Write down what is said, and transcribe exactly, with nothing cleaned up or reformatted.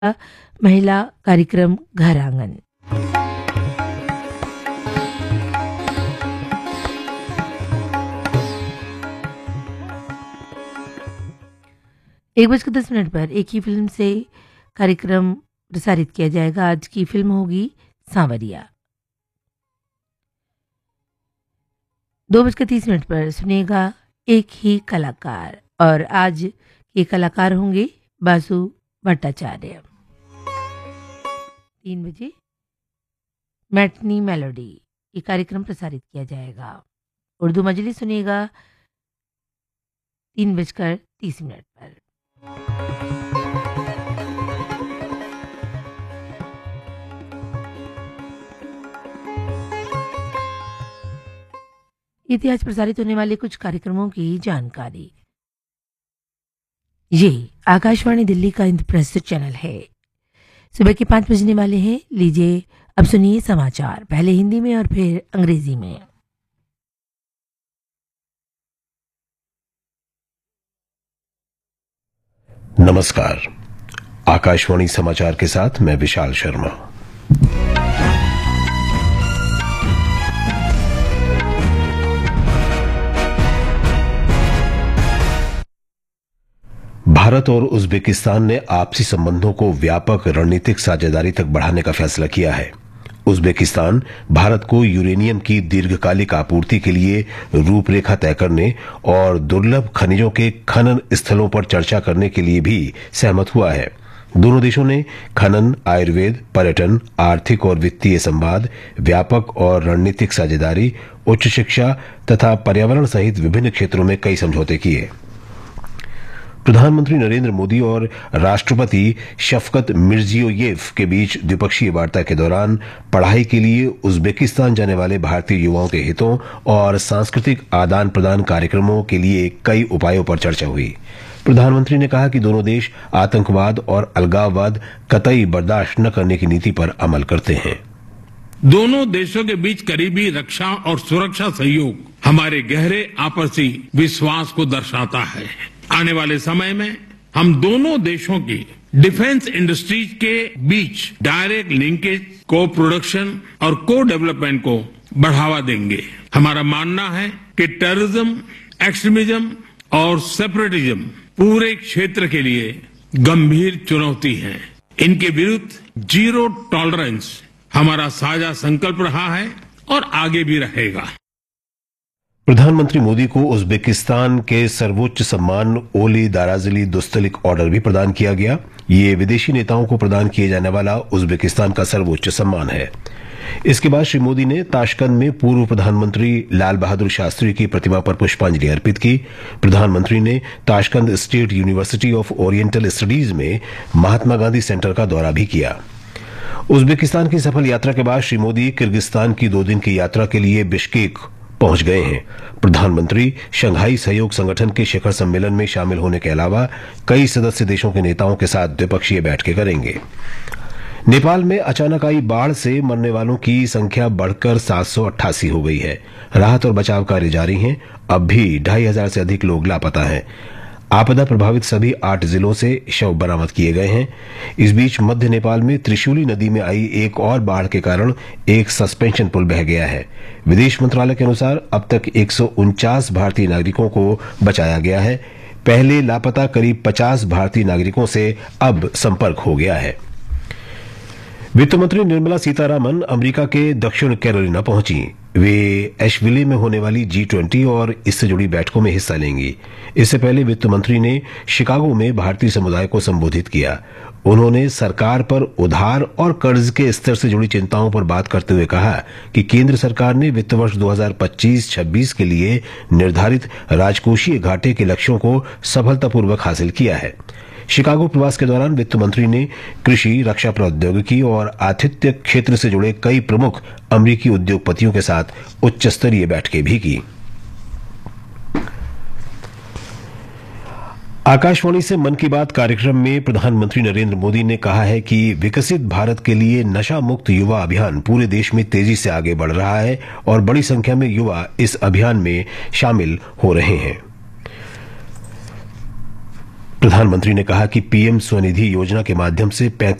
महिला कार्यक्रम घर आंगन। एक बजकर दस मिनट पर एक ही फिल्म से कार्यक्रम प्रसारित किया जाएगा। आज की फिल्म होगी सांवरिया। दो बजकर तीस मिनट पर सुनिएगा एक ही कलाकार, और आज के कलाकार होंगे बासु भट्टाचार्य। तीन बजे मैटनी मेलोडी ये कार्यक्रम प्रसारित किया जाएगा। उर्दू मजलिस सुनिएगा तीन बजकर तीस मिनट पर। इतिहास प्रसारित होने वाले कुछ कार्यक्रमों की जानकारी। ये आकाशवाणी दिल्ली का इंद्रप्रस्थ चैनल है। सुबह के पांच बजने वाले हैं। लीजिए अब सुनिए समाचार, पहले हिंदी में और फिर अंग्रेजी में। नमस्कार, आकाशवाणी समाचार के साथ मैं विशाल शर्मा। भारत और उज्बेकिस्तान ने आपसी संबंधों को व्यापक रणनीतिक साझेदारी तक बढ़ाने का फैसला किया है। उज्बेकिस्तान भारत को यूरेनियम की दीर्घकालिक आपूर्ति के लिए रूपरेखा तय करने और दुर्लभ खनिजों के खनन स्थलों पर चर्चा करने के लिए भी सहमत हुआ है। दोनों देशों ने खनन, आयुर्वेद, पर्यटन, आर्थिक और वित्तीय संवाद, व्यापक और रणनीतिक साझेदारी, उच्च शिक्षा तथा पर्यावरण सहित विभिन्न क्षेत्रों में कई समझौते किए। प्रधानमंत्री नरेंद्र मोदी और राष्ट्रपति शफकत मिर्जियोयेव के बीच द्विपक्षीय वार्ता के दौरान पढ़ाई के लिए उज्बेकिस्तान जाने वाले भारतीय युवाओं के हितों और सांस्कृतिक आदान प्रदान कार्यक्रमों के लिए कई उपायों पर चर्चा हुई। प्रधानमंत्री ने कहा कि दोनों देश आतंकवाद और अलगाववाद कतई बर्दाश्त न करने की नीति पर अमल करते हैं। दोनों देशों के बीच करीबी रक्षा और सुरक्षा सहयोग हमारे गहरे आपसी विश्वास को दर्शाता है। आने वाले समय में हम दोनों देशों की डिफेंस इंडस्ट्रीज के बीच डायरेक्ट लिंकेज, को प्रोडक्शन और को डेवलपमेंट को बढ़ावा देंगे। हमारा मानना है कि टेररिज्म, एक्सट्रीमिज्म और सेपरेटिज्म पूरे क्षेत्र के लिए गंभीर चुनौती है। इनके विरुद्ध जीरो टॉलरेंस हमारा साझा संकल्प रहा है और आगे भी रहेगा। प्रधानमंत्री मोदी को उज्बेकिस्तान के सर्वोच्च सम्मान ओली दाराजली दोस्तलिक ऑर्डर भी प्रदान किया गया। ये विदेशी नेताओं को प्रदान किए जाने वाला उज्बेकिस्तान का सर्वोच्च सम्मान है। इसके बाद श्री मोदी ने ताशकंद में पूर्व प्रधानमंत्री लाल बहादुर शास्त्री की प्रतिमा पर पुष्पांजलि अर्पित की। प्रधानमंत्री ने Tashkent state university of oriental studies में महात्मा गांधी सेंटर का दौरा भी किया। उज्बेकिस्तान की सफल यात्रा के बाद श्री मोदी किर्गिस्तान की दो दिन की यात्रा के लिए बिश्केक पहुंच गए हैं। प्रधानमंत्री शंघाई सहयोग संगठन के शिखर सम्मेलन में शामिल होने के अलावा कई सदस्य देशों के नेताओं के साथ द्विपक्षीय बैठकें करेंगे। नेपाल में अचानक आई बाढ़ से मरने वालों की संख्या बढ़कर सात सौ अट्ठासी हो गई है। राहत और बचाव कार्य जारी हैं। अब भी ढाई हजार से अधिक लोग लापता हैं। आपदा प्रभावित सभी आठ जिलों से शव बरामद किए गए हैं। इस बीच मध्य नेपाल में त्रिशूली नदी में आई एक और बाढ़ के कारण एक सस्पेंशन पुल बह गया है। विदेश मंत्रालय के अनुसार अब तक एक सौ उनचास भारतीय नागरिकों को बचाया गया है। पहले लापता करीब पचास भारतीय नागरिकों से अब संपर्क हो गया है। वित्त मंत्री निर्मला सीतारामन अमेरिका के दक्षिण कैरोलिना पहुंची। वे एशविले में होने वाली जी ट्वेंटी और इससे जुड़ी बैठकों में हिस्सा लेंगी। इससे पहले वित्त मंत्री ने शिकागो में भारतीय समुदाय को संबोधित किया। उन्होंने सरकार पर उधार और कर्ज के स्तर से जुड़ी चिंताओं पर बात करते हुए कहा कि केंद्र सरकार ने वित्त वर्ष दो हजार पच्चीस छब्बीस के लिए निर्धारित राजकोषीय घाटे के लक्ष्यों को सफलतापूर्वक हासिल किया है। शिकागो प्रवास के दौरान वित्त मंत्री ने कृषि, रक्षा प्रौद्योगिकी और आतिथ्य क्षेत्र से जुड़े कई प्रमुख अमेरिकी उद्योगपतियों के साथ उच्च स्तरीय बैठकें भी की। आकाशवाणी से मन की बात कार्यक्रम में प्रधानमंत्री नरेंद्र मोदी ने कहा है कि विकसित भारत के लिए नशा मुक्त युवा अभियान पूरे देश में तेजी से आगे बढ़ रहा है और बड़ी संख्या में युवा इस अभियान में शामिल हो रहे हैं। प्रधानमंत्री ने कहा कि पीएम स्वनिधि योजना के माध्यम से